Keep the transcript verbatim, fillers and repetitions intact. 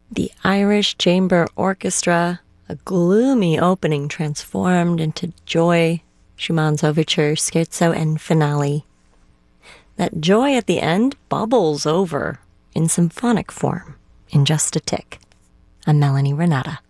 The Irish Chamber Orchestra, a gloomy opening transformed into joy, Schumann's overture, scherzo, and finale. That joy at the end bubbles over in symphonic form in just a tick. I'm Melanie Renata.